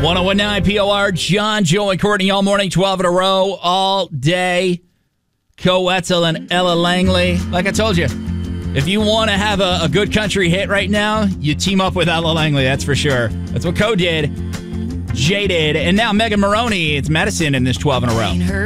1019 POR, John, Joe, and Courtney all morning, 12 in a row, all day. Co Wetzel and Ella Langley. Like I told you, if you want to have a good country hit right now, you team up with Ella Langley, that's for sure. That's what Co did. Jay did. And now Megan Maroney. It's Medicine in this 12 in a row.